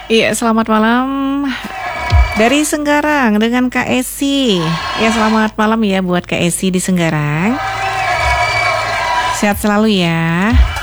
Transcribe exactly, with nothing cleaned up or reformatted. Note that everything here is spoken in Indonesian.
Iya, selamat malam dari Senggarang dengan Kak Esi. Ya, selamat malam ya buat Kak Esi di Senggarang. Sehat selalu ya.